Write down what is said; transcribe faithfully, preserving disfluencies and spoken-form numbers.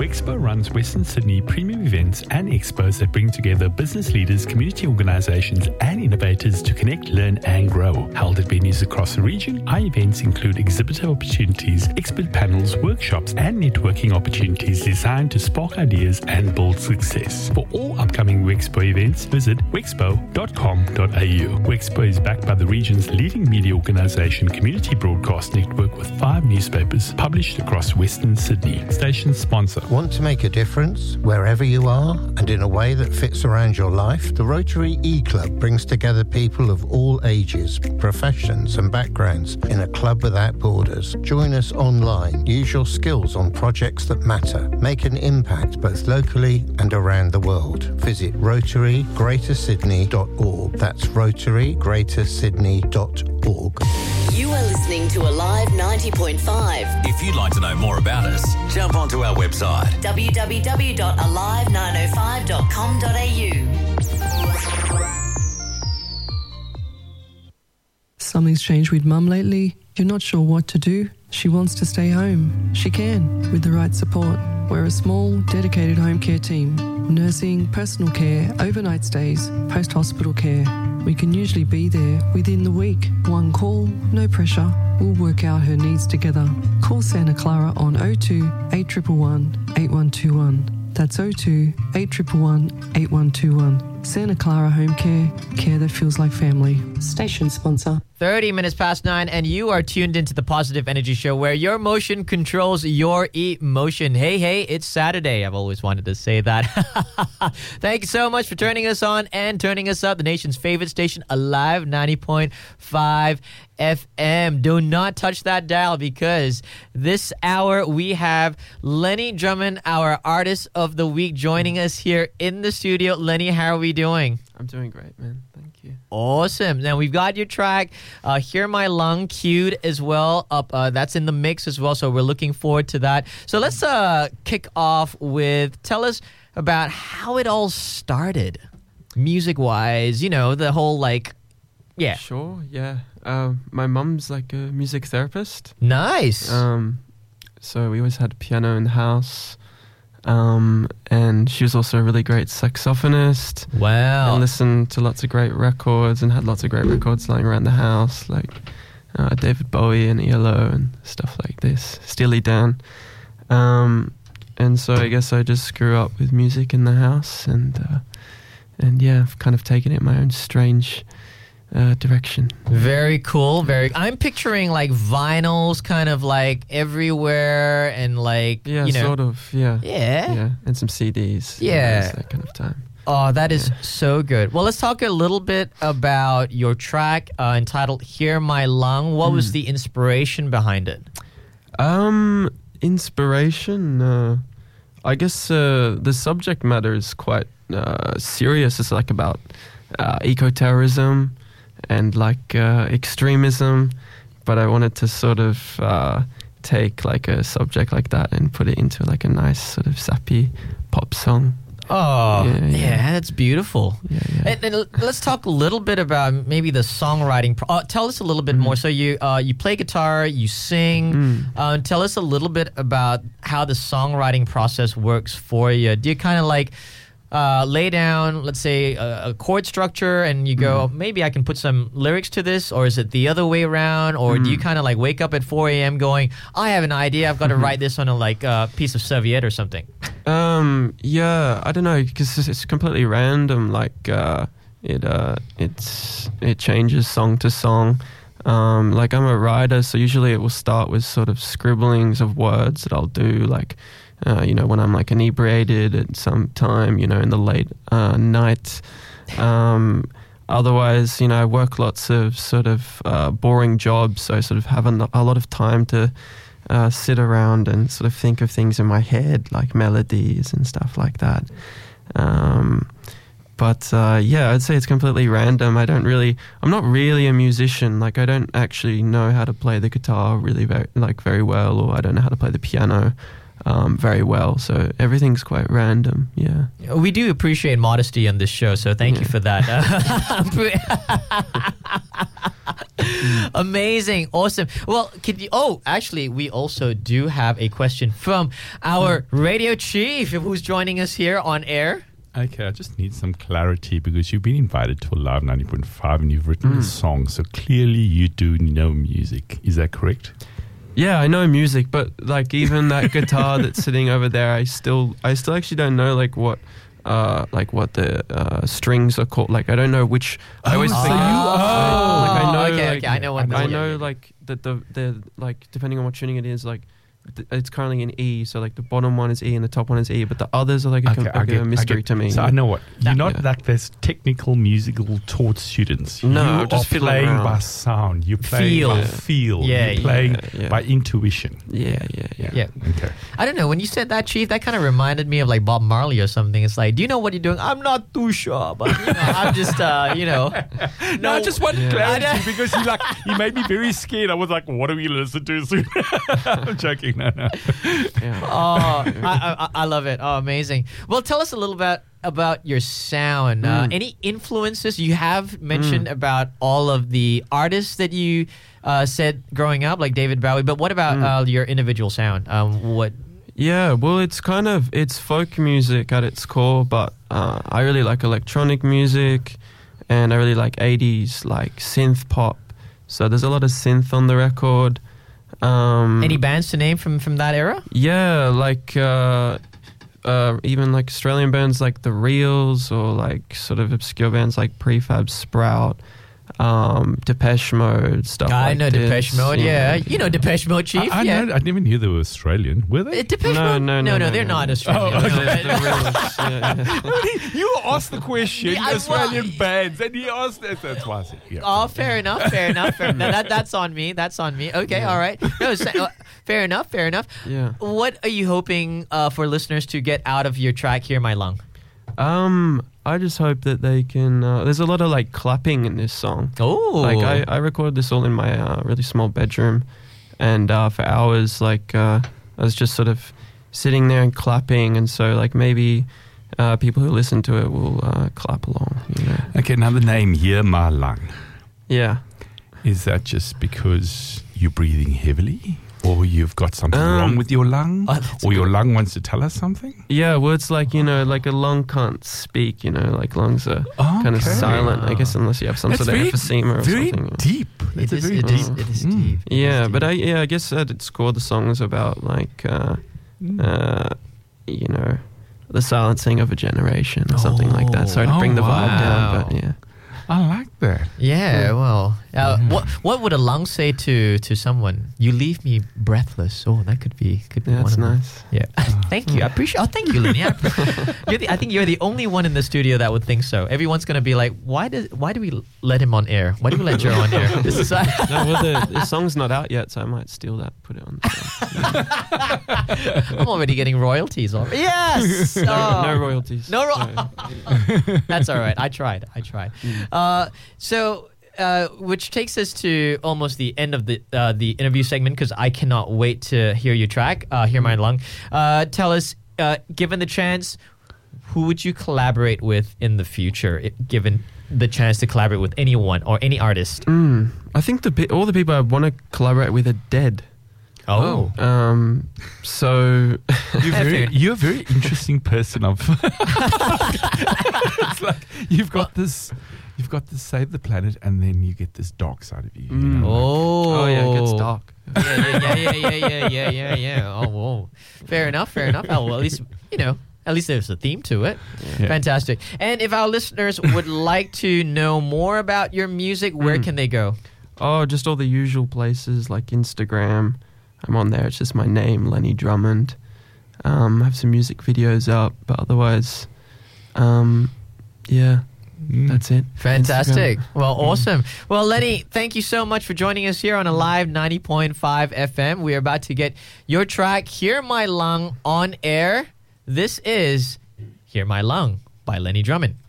Wexpo runs Western Sydney premium events and expos that bring together business leaders, community organisations and innovators to connect, learn and grow. Held at venues across the region, our events include exhibitor opportunities, expert panels, workshops and networking opportunities designed to spark ideas and build success. For all upcoming Wexpo events, visit wexpo dot com dot a u. Wexpo is backed by the region's leading media organisation, Community Broadcast Network, with five newspapers published across Western Sydney. Station sponsor. Want to make a difference wherever you are and in a way that fits around your life? The Rotary E-Club brings together people of all ages, professions and backgrounds in a club without borders. Join us online. Use your skills on projects that matter. Make an impact both locally and around the world. Visit rotary greater sydney dot org. That's rotary greater sydney dot org. You are listening to Alive ninety point five. If you'd like to know more about us, jump onto our website w w w dot alive nine oh five dot com dot a u. Something's changed with Mum lately. You're not sure what to do. She wants to stay home. She can, with the right support. We're a small, dedicated home care team. Nursing, personal care, overnight stays, post-hospital care. We can usually be there within the week. One call, no pressure. We'll work out her needs together. Call Santa Clara on oh two, eight one one, eight one two one. That's oh two, eight one one, eight one two one. Santa Clara Home Care, care that feels like family. Station sponsor. thirty minutes past nine, and you are tuned into the Positive Energy Show, where your motion controls your emotion. Hey, hey, it's Saturday. I've always wanted to say that. Thank you so much for turning us on and turning us up. The nation's favorite station, Alive ninety point five F M. Do not touch that dial, because this hour we have Lenny Drummond, our Artist of the Week, joining us here in the studio. Lenny, how are we doing? I'm doing great, man. Thank you. Awesome. Now, we've got your track, uh, Hear My Lung, queued as well. Up, uh, that's in the mix as well, so we're looking forward to that. So let's uh, kick off with, tell us about how it all started, music-wise, you know, the whole, like, yeah. Sure, yeah. Um, my mum's like a music therapist. Nice. Um, so we always had a piano in the house. Um, and she was also a really great saxophonist. Wow. And listened to lots of great records and had lots of great records lying around the house, like uh, David Bowie and E L O and stuff like this, Steely Dan. Um, and so I guess I just grew up with music in the house, and uh, and yeah, I've kind of taken it in my own strange Uh, direction. Very cool. Very. I'm picturing like vinyls, kind of like everywhere, and like yeah, you know, sort of. Yeah, yeah, yeah, and some C Ds. Yeah, that kind of time. Oh, that is yeah. so good. Well, let's talk a little bit about your track uh, entitled "Hear My Lung." What mm. was the inspiration behind it? Um, inspiration. Uh, I guess uh, the subject matter is quite uh, serious. It's like about uh, eco-terrorism and like uh, extremism, but I wanted to sort of uh, take like a subject like that and put it into like a nice sort of sappy pop song. Oh, yeah, yeah. yeah that's beautiful. Yeah, yeah. And, and let's talk a little bit about maybe the songwriting. Pro- uh, tell us a little bit mm. more. So you uh, you play guitar, you sing. Mm. Uh, tell us a little bit about how the songwriting process works for you. Do you kind of like Uh, lay down, let's say, a, a chord structure, and you go, mm. maybe I can put some lyrics to this, or is it the other way around? Or mm. do you kind of like wake up at four a.m. going, I have an idea, I've got to write this on a like uh, piece of serviette or something? Um, yeah, I don't know, because it's completely random. Like uh, it, uh, it's it changes song to song. Um, like I'm a writer, so usually it will start with sort of scribblings of words that I'll do, like. Uh, you know, when I'm like inebriated at some time, you know, in the late uh, night. Um, otherwise, you know, I work lots of sort of uh, boring jobs, so I sort of have a, a lot of time to uh, sit around and sort of think of things in my head, like melodies and stuff like that. Um, but uh, yeah, I'd say it's completely random. I don't really, I'm not really a musician. Like I don't actually know how to play the guitar really very, like very well, or I don't know how to play the piano. Um, very well, so everything's quite random. Yeah, we do appreciate modesty on this show, so thank yeah. you for that. Amazing. Awesome. Well, could you, oh, actually, we also do have a question from our radio chief who's joining us here on air. Okay, I just need some clarity because you've been invited to Alive ninety point five and you've written Mm. a song. So clearly you do know music. Is that correct? Yeah, I know music, but like even that guitar that's sitting over there, I still, I still actually don't know like what, uh, like what the uh, strings are called. Like I don't know which. I always so think. you- oh. like I know. okay, like, okay, I know what. I what- know like that the the like depending on what tuning it is, like th- it's currently in E. So like the bottom one is E and the top one is E, but the others are like a, Okay, com- I like get- a I mystery get- to me. So I know what. You're not Yeah. like this technical musical taught students. No, you I'm just are fiddling playing around. by sound. You're playing Feel. by Yeah. feel. Yeah, You're playing yeah, yeah. by intuition. Yeah, yeah, yeah. Yeah. Okay. I don't know. When you said that, Chief, that kind of reminded me of like Bob Marley or something. It's like, do you know what you're doing? I'm not too sure, but you know, I'm just, uh, you know. No, I just wanted Yeah. clarity because he like he made me very scared. I was like, "What do we listen to soon?" I'm joking. No, no. yeah. Oh, I, I, I love it. Oh, amazing. Well, tell us a little bit about your sound. Uh, Mm. any influences you have mentioned about all of the artists that you uh, said growing up, like David Bowie, but what about Mm. uh, your individual sound? Um, what? Yeah, well, it's kind of it's folk music at its core, but uh, I really like electronic music, and I really like eighties like synth pop. So there's a lot of synth on the record. Um, Any bands to name from, from that era? Yeah, like uh, uh, even like Australian bands like The Reels, or like sort of obscure bands like Prefab Sprout, um, Depeche Mode, stuff I like know this. Depeche Mode, yeah. You know Depeche Mode, Chief, I, I, yeah. know, I never knew they were Australian. Were they? Uh, Depeche No, Mode? no, no, no, no, they're no, not no. Australian. Oh, No, okay. no, The Reels, yeah, yeah. You asked the question, Yeah, I- Australian well, bands, and he asked that. That's why I said, yeah. Oh, fair enough, fair enough. Fair, no, that, that's on me. That's on me. Okay, all right. No, so, uh, fair enough, fair enough. Yeah. What are you hoping uh, for listeners to get out of your track, Hear My Lung? Um, I just hope that they can. Uh, there's a lot of like clapping in this song. Oh. Like I, I recorded this all in my uh, really small bedroom, and uh, for hours, like uh, I was just sort of sitting there and clapping, and so like maybe uh, people who listen to it will uh, clap along. You know? Okay, now the name Hear My Lung. Yeah. Is that just because you're breathing heavily? Or you've got something Um, wrong with your lung? Oh, that's or your lung wants to tell us something? Yeah, well, it's like, you know, like a lung can't speak, you know, like lungs are Oh, kind of okay. silent, I guess, unless you have some That's sort of very, emphysema or very something. deep. It It's a is, very it deep. is, it is Mm. deep. It Yeah, is but deep. I yeah, I guess at its core the song is about like uh, uh, you know, the silencing of a generation or something like that. Sorry to Oh, bring the vibe wow. down, but yeah. I like that. Yeah, well, uh, what what would a lung say to, to someone? You leave me breathless. Oh, that could be could be Yeah, one that's of them. nice. Yeah, thank you. I appreciate. Oh, thank you, Lenny. I, you're the, I think you're the only one in the studio that would think so. Everyone's gonna be like, why does why do we let him on air? Why do we let Joe on air? This is. No, well, the, the song's not out yet, so I might steal that, put it on. The song. I'm already getting royalties. Already. Yes. No, Oh. no royalties. No ro- Sorry. That's all right. I tried. I tried. Mm. Uh, so, uh, which takes us to almost the end of the uh, the interview segment because I cannot wait to hear your track, uh, Hear My Lung. Uh, tell us, uh, given the chance, who would you collaborate with in the future? If, given the chance to collaborate with anyone or any artist. Mm, I think the pe- all the people I want to collaborate with are dead. Oh. Um, so You're, very, you're a very interesting person. Of it's like you've got this, you've got this save the planet, and then you get this dark side of you. you Mm. know, like- Oh. oh yeah, it gets dark. yeah, yeah, yeah, yeah, yeah, yeah, yeah, yeah, yeah. Oh, whoa. Fair enough, fair enough. Oh, well, at least, you know, at least there's a theme to it. Yeah. Fantastic. And if our listeners would like to know more about your music, where Mm. can they go? Oh, just all the usual places like Instagram. I'm on there. It's just my name, Lenny Drummond. Um, I have some music videos up, but otherwise, um, yeah, Mm. that's it. Fantastic. Instagram. Well, awesome. Well, Lenny, thank you so much for joining us here on Alive ninety point five F M. We are about to get your track, Hear My Lung, on air. This is Hear My Lung by Lenny Drummond.